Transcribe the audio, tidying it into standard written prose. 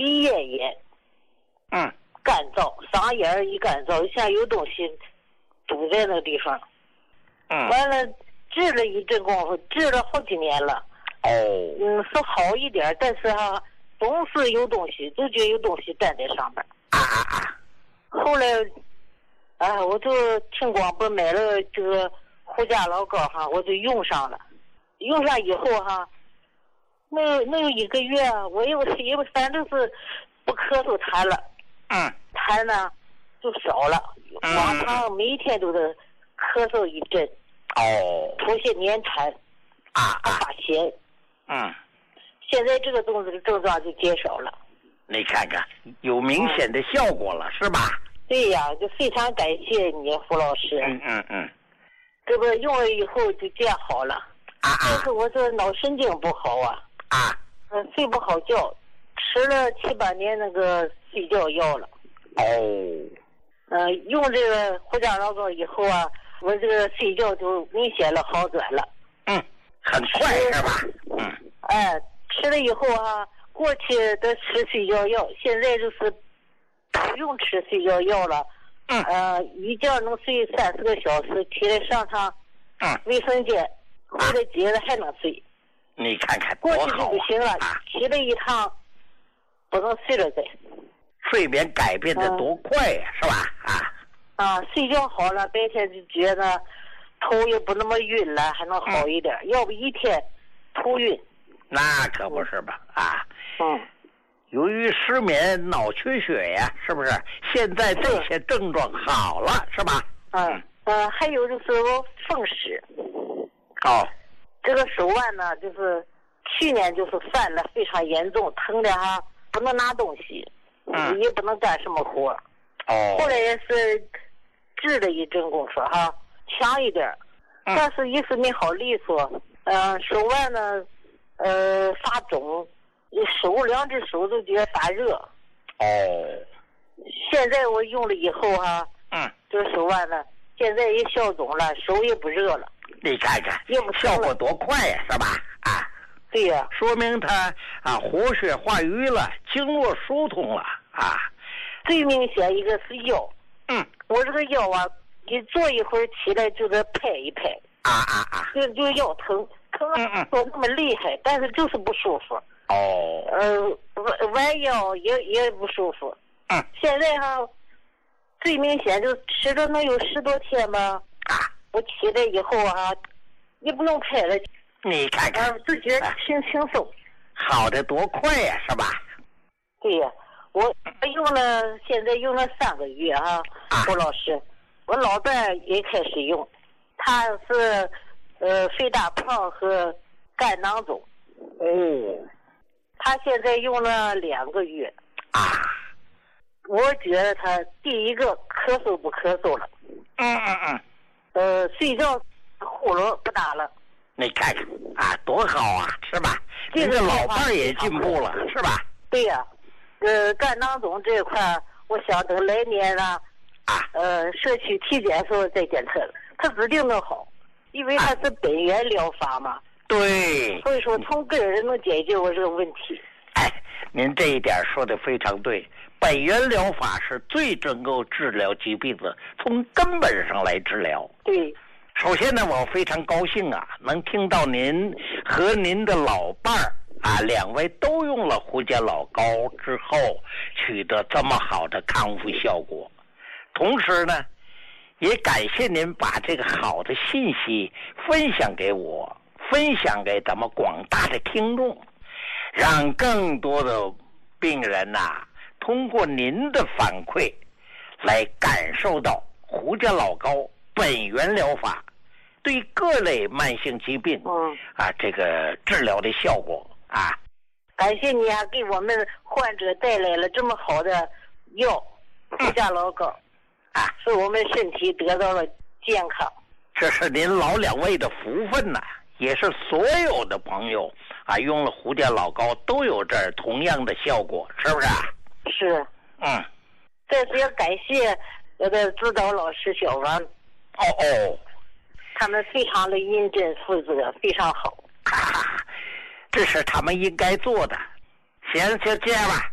鼻咽炎，干燥，嗓眼一干燥，像有东西堵在那个地方。完了治了一阵功夫，治了好几年了。是好一点，但是总是有东西，就觉得有东西站在上面。后来我就听广播买了这个胡家老膏我就用上了。用上以后没有1个月我也反正是不咳嗽痰了。痰呢就少了。往常每一天都得咳嗽一阵。出现黏痰。发咸。现在这个症状就减少了。 你看看，有明显的效果了，是吧？ 对呀，就非常感谢你，胡老师。这个用了以后就这样好了。但是我这脑神经不好睡不好觉，吃了7、8年那个睡觉药了。用这个胡家老膏以后我这个睡觉就明显了好转了。 很快是吧？ 吃了以后过去的吃睡觉药，现在就是不用吃睡觉药了。一觉能睡30个小时，起来上趟卫生间，回来接着还能睡。 你看看过去就不行了，起来一趟不能睡了再。 睡眠改变的多快呀，是吧？ 睡觉好了，白天就觉得头也不那么晕了，还能好一点。要不一天头晕。 那可不是吧？由于失眠、脑缺血呀，是不是？现在这些症状好了，是吧？ 还有就是我风湿。这个手腕呢，就是去年就是犯了非常严重，疼的不能拿东西，也不能干什么活。后来也是治了一阵功夫强一点，但是一直没好利索。手腕呢发肿，2只手都觉得发热。现在我用了以后这个手腕呢现在也消肿了，手也不热了。 你看看效果多快呀，是吧？ 对呀， 说明它活血化瘀了，经络疏通了。 最明显一个是腰。我这个腰你坐一会儿起来就得拍一拍。就腰疼说那么厉害，但是就是不舒服。弯腰也不舒服。现在最明显就吃了能有10多天吧。我起来以后也不用拍了。 你看看， 就觉得轻松。 好的多快呀，是吧？ 对呀，我现在用了3个月胡老师，我老伴也开始用，他是肺大胖和肝囊肿。他现在用了2个月。我觉得他第一个咳嗽不咳嗽了。睡觉呼噜不打了。 你看看多好是吧？这个老伴也进步了，是吧？ 对呀。肝囊肿这一块我想等来年社区体检时候再检测了，他指定能好，因为他是本源疗法嘛。 对。 所以说从根儿能解决我这个问题。 您这一点说的非常对，本源疗法是最能够治疗疾病的，从根本上来治疗。 对。 首先呢，我非常高兴能听到您和您的老伴儿2位都用了胡家老膏之后取得这么好的康复效果。同时呢，也感谢您把这个好的信息分享给我，分享给咱们广大的听众，让更多的病人通过您的反馈来感受到胡家老膏本源疗法对各类慢性疾病这个治疗的效果感谢你给我们患者带来了这么好的药胡家老膏使我们身体得到了健康。 这是您老2位的福分也是所有的朋友用了胡家老膏都有这同样的效果，是不是？ 是。再次要感谢我的指导老师小王。他们非常的认真负责，非常好。 这是他们应该做的。行，就这样吧。